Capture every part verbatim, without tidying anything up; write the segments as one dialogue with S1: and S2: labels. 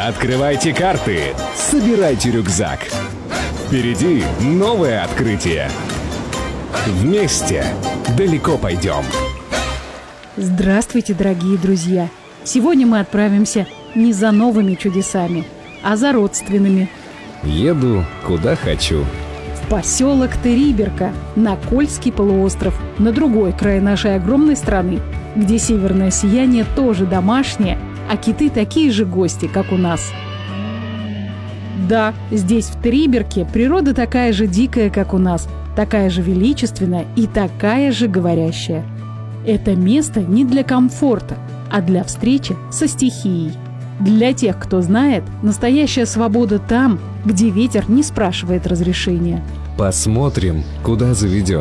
S1: Открывайте карты, собирайте рюкзак. Впереди новое открытие. Вместе далеко пойдем.
S2: Здравствуйте, дорогие друзья! Сегодня мы отправимся не за новыми чудесами, а за родственными.
S1: Еду куда хочу.
S2: В поселок Териберка, на Кольский полуостров, на другой край нашей огромной страны, где северное сияние тоже домашнее, а киты такие же гости, как у нас. Да, здесь, в Териберке, природа такая же дикая, как у нас, такая же величественная и такая же говорящая. Это место не для комфорта, а для встречи со стихией. Для тех, кто знает, настоящая свобода там, где ветер не спрашивает разрешения.
S1: Посмотрим, куда заведет.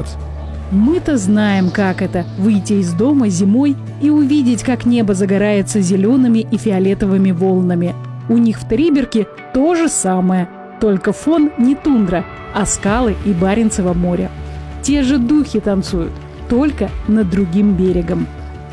S2: Мы-то знаем, как это – выйти из дома зимой и увидеть, как небо загорается зелеными и фиолетовыми волнами. У них в Териберке то же самое, только фон не тундра, а скалы и Баренцево море. Те же духи танцуют, только над другим берегом.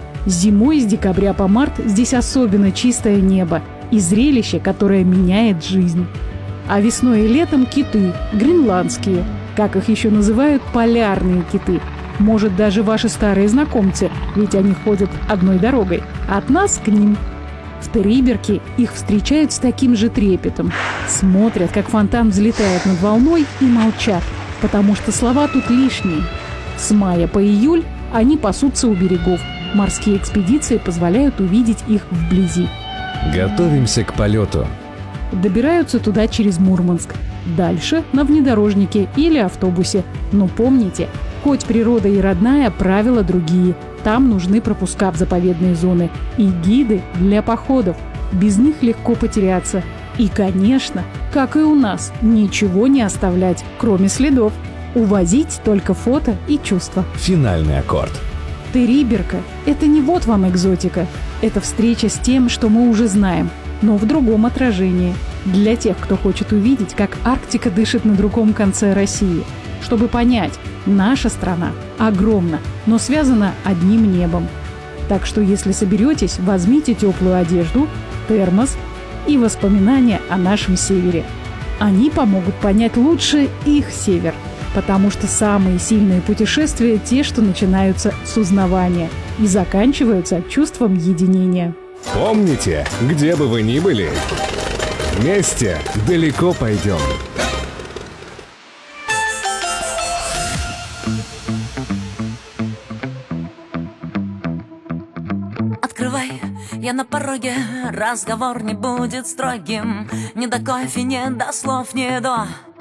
S2: Зимой с декабря по март здесь особенно чистое небо и зрелище, которое меняет жизнь. А весной и летом киты, гренландские, как их еще называют, полярные киты. Может, даже ваши старые знакомцы, ведь они ходят одной дорогой, от нас к ним. В Териберке их встречают с таким же трепетом. Смотрят, как фонтан взлетает над волной, и молчат, потому что слова тут лишние. С мая по июль они пасутся у берегов. Морские экспедиции позволяют увидеть их вблизи.
S1: Готовимся к полету.
S2: Добираются туда через Мурманск. Дальше на внедорожнике или автобусе. Но помните, хоть природа и родная, правила другие. Там нужны пропуска в заповедные зоны и гиды для походов. Без них легко потеряться. И, конечно, как и у нас, ничего не оставлять, кроме следов. Увозить только фото и чувства.
S1: Финальный аккорд.
S2: Териберка – это не вот вам экзотика. Это встреча с тем, что мы уже знаем, но в другом отражении. Для тех, кто хочет увидеть, как Арктика дышит на другом конце России. Чтобы понять, наша страна огромна, но связана одним небом. Так что, если соберетесь, возьмите теплую одежду, термос и воспоминания о нашем севере. Они помогут понять лучше их север. Потому что самые сильные путешествия – те, что начинаются с узнавания и заканчиваются чувством единения.
S1: Помните, где бы вы ни были, вместе далеко пойдем.
S3: Открывай, я на пороге, разговор не будет строгим. Не до кофе, не до слов, не до...